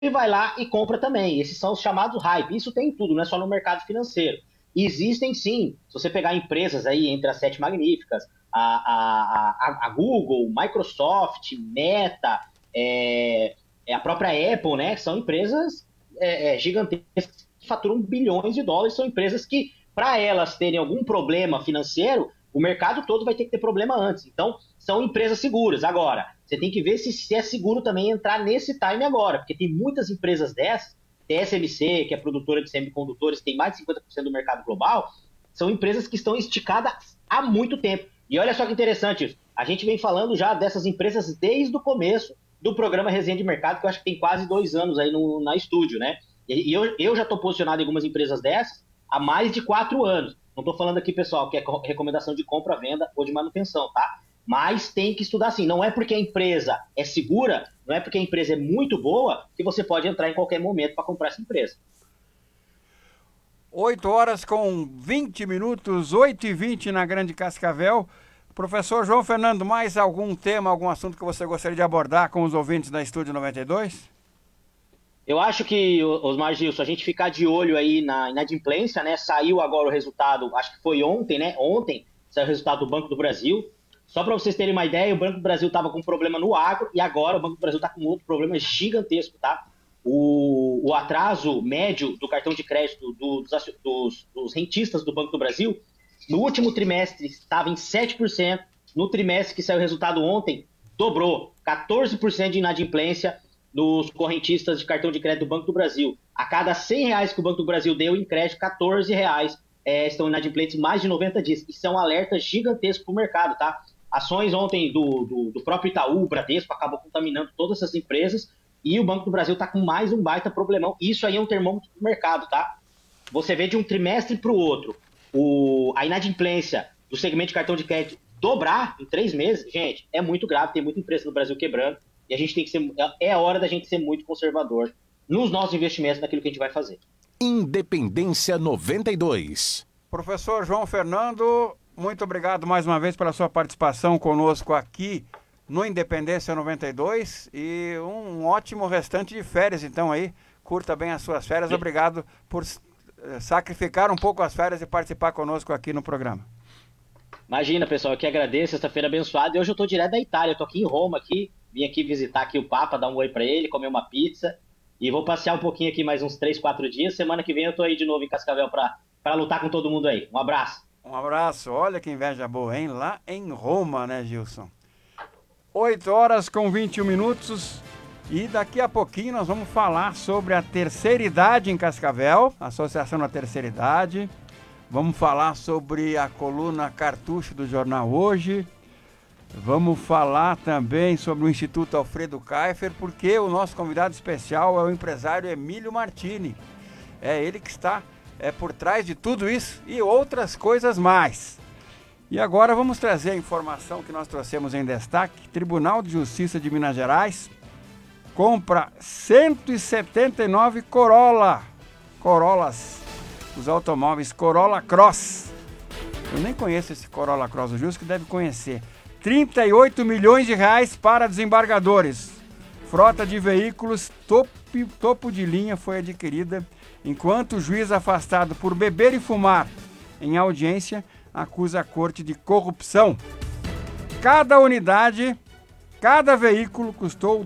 vai lá e compra também. Esses são os chamados hype. Isso tem em tudo, não é só no mercado financeiro. E existem sim, se você pegar empresas aí entre as sete magníficas, a Google, Microsoft, Meta, a própria Apple, né? São empresas gigantescas que faturam bilhões de dólares, são empresas que, para elas terem algum problema financeiro, o mercado todo vai ter que ter problema antes. Então, são empresas seguras. Agora, você tem que ver se é seguro também entrar nesse time agora, porque tem muitas empresas dessas, TSMC, que é produtora de semicondutores, tem mais de 50% do mercado global, são empresas que estão esticadas há muito tempo. E olha só que interessante, a gente vem falando já dessas empresas desde o começo do programa Resenha de Mercado, que eu acho que tem quase 2 anos aí na estúdio, né? E eu já estou posicionado em algumas empresas dessas há mais de 4 anos. Não estou falando aqui, pessoal, que é recomendação de compra, venda ou de manutenção, tá? Mas tem que estudar assim. Não é porque a empresa é segura, não é porque a empresa é muito boa, que você pode entrar em qualquer momento para comprar essa empresa. 8 horas com 20 minutos, 8h20 na Grande Cascavel. Professor João Fernando, mais algum tema, algum assunto que você gostaria de abordar com os ouvintes da Estúdio 92? Eu acho que, Osmar Gilson, a gente ficar de olho aí na inadimplência, né? Saiu agora o resultado, acho que foi ontem, né? Ontem saiu o resultado do Banco do Brasil. Só para vocês terem uma ideia, o Banco do Brasil estava com um problema no agro e agora o Banco do Brasil está com outro problema gigantesco, tá? O atraso médio do cartão de crédito dos rentistas do Banco do Brasil, no último trimestre estava em 7%, no trimestre que saiu o resultado ontem, dobrou, 14% de inadimplência dos correntistas de cartão de crédito do Banco do Brasil. A cada R$ 100 que o Banco do Brasil deu em crédito, R$ 14 estão inadimplentes mais de 90 dias. Isso é um alerta gigantesco para o mercado, tá? Ações ontem do próprio Itaú, o Bradesco, acabou contaminando todas essas empresas e o Banco do Brasil está com mais um baita problemão. Isso aí é um termômetro do mercado, tá? Você vê de um trimestre para o outro a inadimplência do segmento de cartão de crédito dobrar em 3 meses, gente, é muito grave. Tem muita empresa no Brasil quebrando e a gente tem que ser. É a hora da gente ser muito conservador nos nossos investimentos, naquilo que a gente vai fazer. Independência 92. Professor João Fernando, muito obrigado mais uma vez pela sua participação conosco aqui no Independência 92 e um ótimo restante de férias, então aí, curta bem as suas férias. Obrigado por sacrificar um pouco as férias e participar conosco aqui no programa. Imagina, pessoal, eu que agradeço, sexta-feira abençoada. E hoje eu tô direto da Itália, eu tô aqui em Roma, aqui, vim aqui visitar aqui o Papa, dar um oi para ele, comer uma pizza e vou passear um pouquinho aqui mais uns 3, 4 dias. Semana que vem eu tô aí de novo em Cascavel para lutar com todo mundo aí. Um abraço. Um abraço, olha que inveja boa, hein? Lá em Roma, né, Gilson? 8 horas com 21 minutos e daqui a pouquinho nós vamos falar sobre a terceira idade em Cascavel, Associação da Terceira Idade. Vamos falar sobre a coluna Cartucho do Jornal Hoje. Vamos falar também sobre o Instituto Alfredo Kiefer, porque o nosso convidado especial é o empresário Emílio Martini. É ele que está por trás de tudo isso e outras coisas mais. E agora vamos trazer a informação que nós trouxemos em destaque. Tribunal de Justiça de Minas Gerais compra 179 Corollas, os automóveis Corolla Cross. Eu nem conheço esse Corolla Cross, o Justo que deve conhecer. 38 milhões de reais para desembargadores. Frota de veículos topo de linha foi adquirida, enquanto o juiz afastado por beber e fumar em audiência acusa a corte de corrupção. Cada unidade, cada veículo custou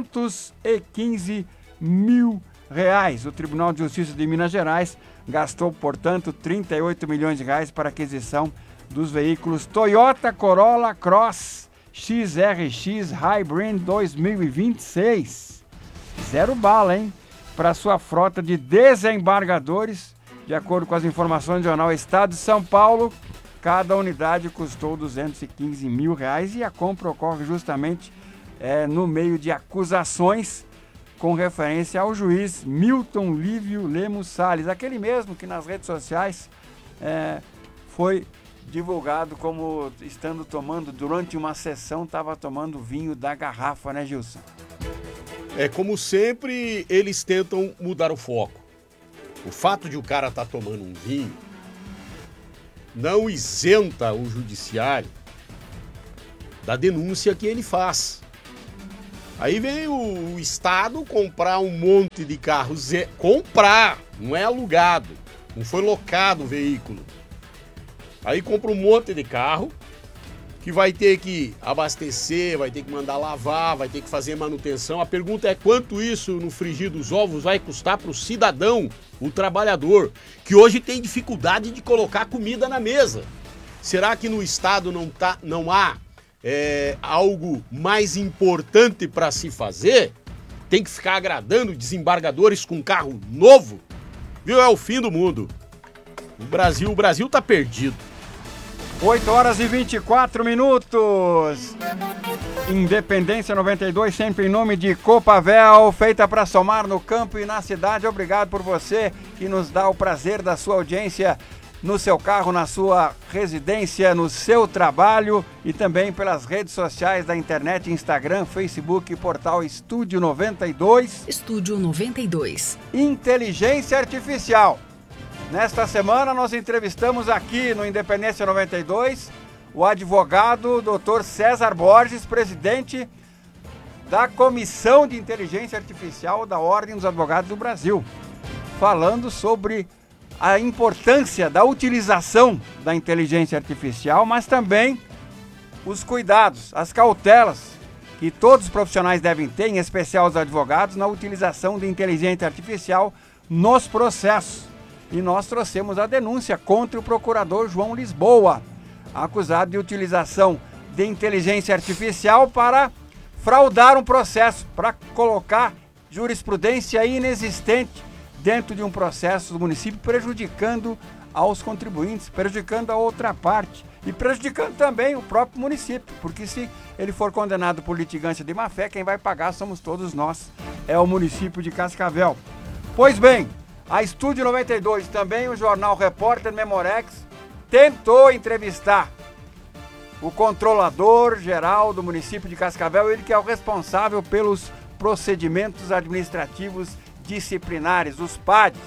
215 mil reais. O Tribunal de Justiça de Minas Gerais gastou, portanto, 38 milhões de reais para aquisição dos veículos Toyota Corolla Cross XRX Hybrid 2026. Zero bala, hein? Para sua frota de desembargadores, de acordo com as informações do jornal Estado de São Paulo, cada unidade custou 215 mil reais e a compra ocorre justamente no meio de acusações com referência ao juiz Milton Lívio Lemos Salles, aquele mesmo que nas redes sociais foi divulgado como estando tomando, durante uma sessão, estava tomando vinho da garrafa, né, Gilson? Como sempre, eles tentam mudar o foco. O fato de o cara estar tomando um vinho não isenta o judiciário da denúncia que ele faz. Aí vem o Estado comprar um monte de carros, comprar, não é alugado, não foi locado o veículo. Aí compra um monte de carro, que vai ter que abastecer, vai ter que mandar lavar, vai ter que fazer manutenção. A pergunta é quanto isso no frigir dos ovos vai custar para o cidadão, o trabalhador, que hoje tem dificuldade de colocar comida na mesa. Será que no Estado não há algo mais importante para se fazer? Tem que ficar agradando desembargadores com carro novo? Viu? É o fim do mundo. O Brasil tá perdido. 8 horas e 24 minutos. Independência 92, sempre em nome de Copavel, feita para somar no campo e na cidade. Obrigado por você que nos dá o prazer da sua audiência no seu carro, na sua residência, no seu trabalho e também pelas redes sociais da internet, Instagram, Facebook e portal Estúdio 92. Estúdio 92. Inteligência Artificial. Nesta semana nós entrevistamos aqui no Independência 92 o advogado Dr. César Borges, presidente da Comissão de Inteligência Artificial da Ordem dos Advogados do Brasil, falando sobre a importância da utilização da inteligência artificial, mas também os cuidados, as cautelas que todos os profissionais devem ter, em especial os advogados, na utilização de inteligência artificial nos processos. E nós trouxemos a denúncia contra o procurador João Lisboa, acusado de utilização de inteligência artificial para fraudar um processo, para colocar jurisprudência inexistente dentro de um processo do município, prejudicando aos contribuintes, prejudicando a outra parte e prejudicando também o próprio município, porque se ele for condenado por litigância de má-fé, quem vai pagar somos todos nós, é o município de Cascavel. Pois bem, a Estúdio 92, também o jornal Repórter Memorex, tentou entrevistar o controlador geral do município de Cascavel, ele que é o responsável pelos procedimentos administrativos disciplinares, os PADs,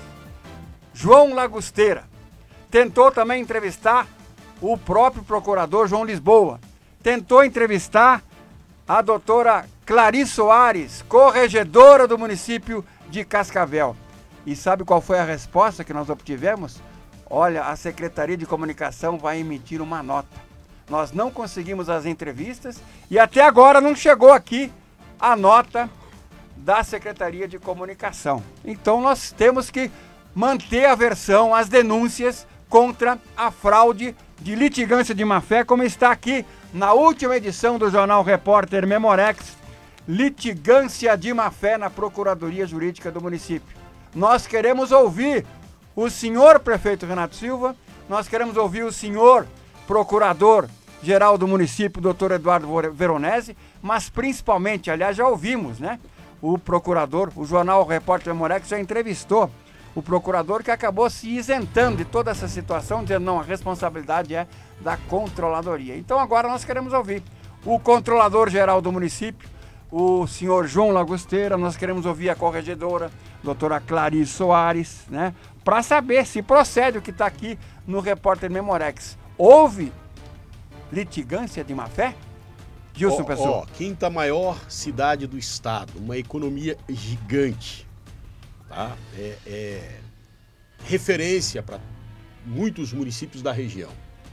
João Lagusteira. Tentou também entrevistar o próprio procurador João Lisboa. Tentou entrevistar a doutora Clarice Soares, corregedora do município de Cascavel. E sabe qual foi a resposta que nós obtivemos? Olha, a Secretaria de Comunicação vai emitir uma nota. Nós não conseguimos as entrevistas e até agora não chegou aqui a nota da Secretaria de Comunicação. Então nós temos que manter a versão, as denúncias contra a fraude de litigância de má-fé, como está aqui na última edição do jornal Repórter Memorex, litigância de má-fé na Procuradoria Jurídica do município. Nós queremos ouvir o senhor prefeito Renato Silva, nós queremos ouvir o senhor procurador-geral do município, doutor Eduardo Veronese, mas principalmente, aliás, já ouvimos, né? O procurador, o jornal Repórter Memorex já entrevistou o procurador que acabou se isentando de toda essa situação, dizendo não, a responsabilidade é da controladoria. Então agora nós queremos ouvir o controlador-geral do município, o senhor João Lagusteira, nós queremos ouvir a corregedora, doutora Clarice Soares, né? Para saber se procede o que está aqui no Repórter Memorex. Houve litigância de má-fé? Gilson Pessoa. Quinta maior cidade do estado, uma economia gigante, tá? É referência para muitos municípios da região.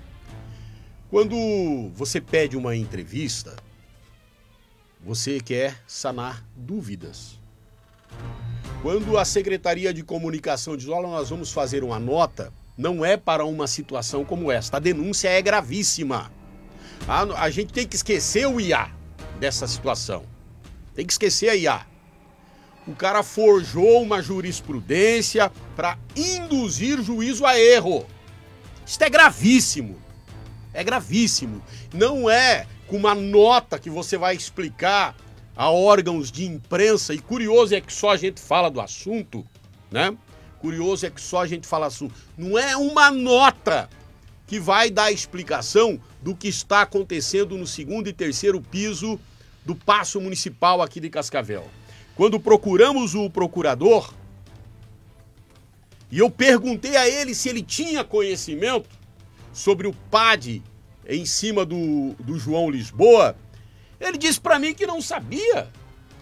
Quando você pede uma entrevista, você quer sanar dúvidas. Quando a Secretaria de Comunicação diz, olha, nós vamos fazer uma nota, não é para uma situação como esta. A denúncia é gravíssima. A gente tem que esquecer o IA dessa situação. Tem que esquecer a IA. O cara forjou uma jurisprudência para induzir juízo a erro. Isso é gravíssimo. É gravíssimo. Não é com uma nota que você vai explicar a órgãos de imprensa, e curioso é que só a gente fala do assunto, né? Curioso é que só a gente fala assunto. Não é uma nota que vai dar explicação do que está acontecendo no segundo e terceiro piso do Paço Municipal aqui de Cascavel. Quando procuramos o procurador, e eu perguntei a ele se ele tinha conhecimento sobre o PAD em cima do João Lisboa, ele disse para mim que não sabia.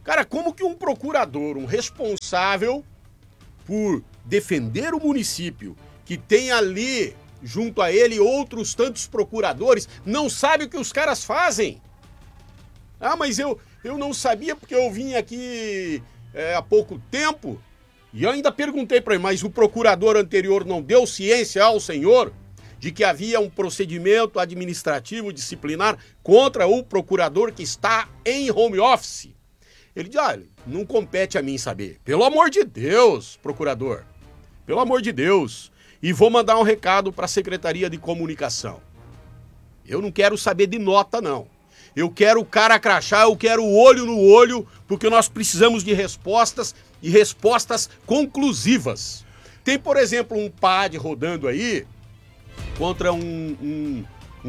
Cara, como que um procurador, um responsável por defender o município, que tem ali, junto a ele, outros tantos procuradores, não sabe o que os caras fazem? Ah, mas eu não sabia porque eu vim aqui há pouco tempo. E eu ainda perguntei para ele, mas o procurador anterior não deu ciência ao senhor de que havia um procedimento administrativo disciplinar contra o procurador que está em home office? Ele diz, não compete a mim saber. Pelo amor de Deus, procurador. Pelo amor de Deus. E vou mandar um recado para a Secretaria de Comunicação. Eu não quero saber de nota, não. Eu quero o cara crachá, eu quero o olho no olho, porque nós precisamos de respostas e respostas conclusivas. Tem, por exemplo, um PAD rodando aí contra um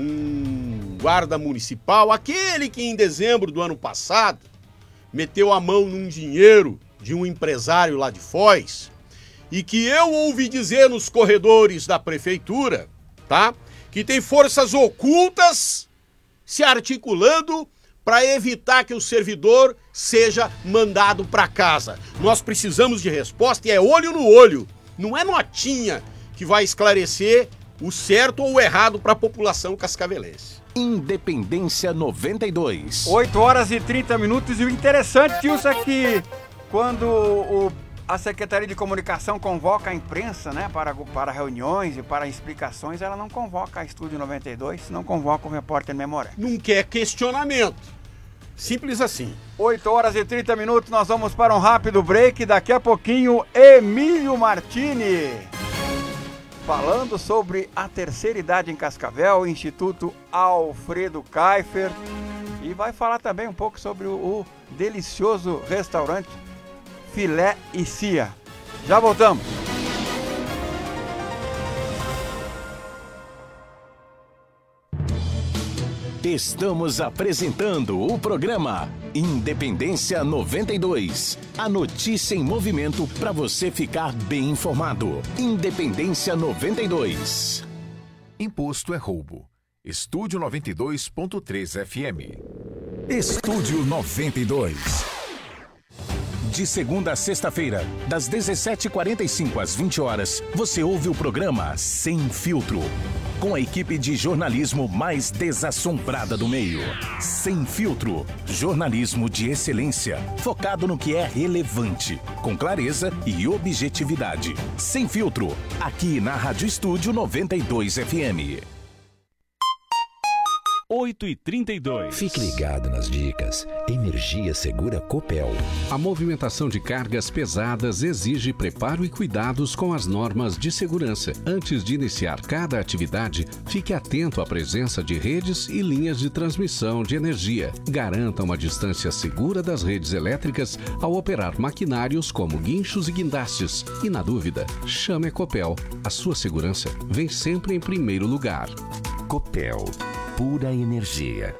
guarda municipal, aquele que em dezembro do ano passado meteu a mão num dinheiro de um empresário lá de Foz, e que eu ouvi dizer nos corredores da prefeitura, tá? Que tem forças ocultas se articulando para evitar que o servidor seja mandado para casa. Nós precisamos de resposta e é olho no olho. Não é notinha que vai esclarecer o certo ou o errado para a população cascavelense. Independência 92. 8 horas e 30 minutos. E o interessante, Tilson, é que quando a Secretaria de Comunicação convoca a imprensa, né, para reuniões e para explicações, ela não convoca a Estúdio 92, não convoca o repórter memorando. Não quer questionamento. Simples assim. 8 horas e 30 minutos, nós vamos para um rápido break. Daqui a pouquinho, Emílio Martini, falando sobre a terceira idade em Cascavel, Instituto Alfredo Kaifer. E vai falar também um pouco sobre o delicioso restaurante Filé e Cia. Já voltamos. Estamos apresentando o programa Independência 92. A notícia em movimento para você ficar bem informado. Independência 92. Imposto é roubo. Estúdio 92.3 FM. Estúdio 92. De segunda a sexta-feira, das 17h45 às 20 horas, você ouve o programa Sem Filtro, com a equipe de jornalismo mais desassombrada do meio. Sem Filtro, jornalismo de excelência, focado no que é relevante, com clareza e objetividade. Sem Filtro, aqui na Rádio Estúdio 92 FM. 8h32. Fique ligado nas dicas. Energia Segura Copel. A movimentação de cargas pesadas exige preparo e cuidados com as normas de segurança. Antes de iniciar cada atividade, fique atento à presença de redes e linhas de transmissão de energia. Garanta uma distância segura das redes elétricas ao operar maquinários como guinchos e guindastes. E na dúvida, chame a Copel. A sua segurança vem sempre em primeiro lugar. Copel. Pura energia.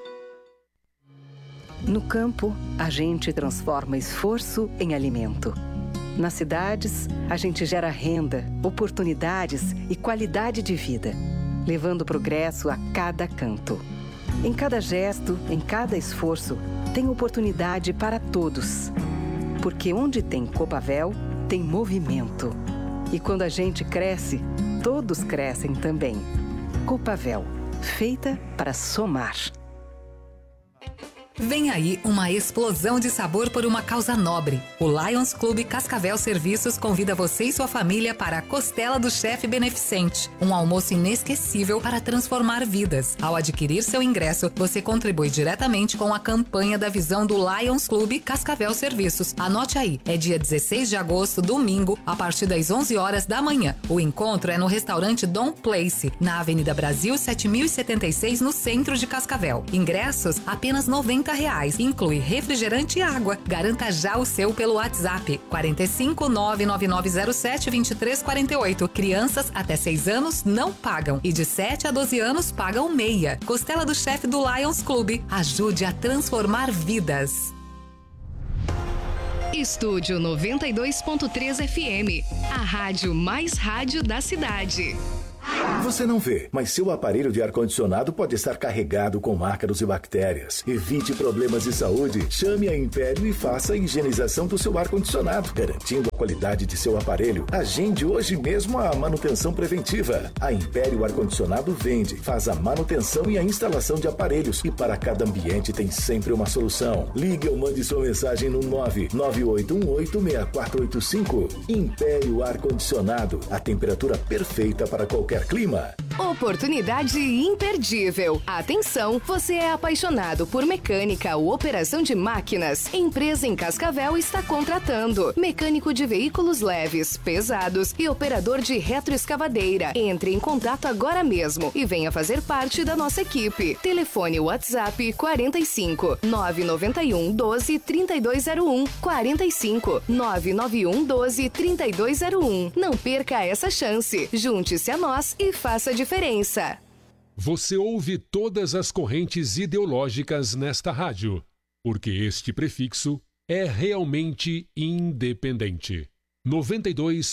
No campo, a gente transforma esforço em alimento. Nas cidades, a gente gera renda, oportunidades e qualidade de vida, levando progresso a cada canto. Em cada gesto, em cada esforço, tem oportunidade para todos. Porque onde tem Copavel, tem movimento. E quando a gente cresce, todos crescem também. Copavel. Feita para somar. Vem aí uma explosão de sabor por uma causa nobre. O Lions Clube Cascavel Serviços convida você e sua família para a Costela do Chefe Beneficente, um almoço inesquecível para transformar vidas. Ao adquirir seu ingresso, você contribui diretamente com a campanha da visão do Lions Clube Cascavel Serviços. Anote aí, é dia 16 de agosto, domingo, a partir das 11 horas da manhã. O encontro é no restaurante Dom Place, na Avenida Brasil 7076, no centro de Cascavel. Ingressos apenas R$90. Inclui refrigerante e água. Garanta já o seu pelo WhatsApp 45 99907 2348. Crianças até 6 anos não pagam e de 7 a 12 anos pagam meia. Costela do Chefe do Lions Clube. Ajude a transformar vidas. Estúdio 92.3 FM. A rádio mais rádio da cidade. Você não vê, mas seu aparelho de ar-condicionado pode estar carregado com ácaros e bactérias. Evite problemas de saúde. Chame a Império e faça a higienização do seu ar-condicionado, garantindo a qualidade de seu aparelho. Agende hoje mesmo a manutenção preventiva. A Império Ar-Condicionado vende, faz a manutenção e a instalação de aparelhos. E para cada ambiente tem sempre uma solução. Ligue ou mande sua mensagem no 998186485. Império Ar-Condicionado. A temperatura perfeita para qualquer clima. Oportunidade imperdível. Atenção, você é apaixonado por mecânica ou operação de máquinas? Empresa em Cascavel está contratando mecânico de veículos leves, pesados e operador de retroescavadeira. Entre em contato agora mesmo e venha fazer parte da nossa equipe. Telefone WhatsApp 45 991 12 3201 45 991 12 3201. Não perca essa chance. Junte-se a nós e faça a diferença. Você ouve todas as correntes ideológicas nesta rádio, porque este prefixo é realmente independente.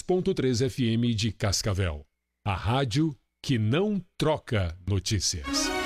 92.3 FM de Cascavel. A rádio que não troca notícias.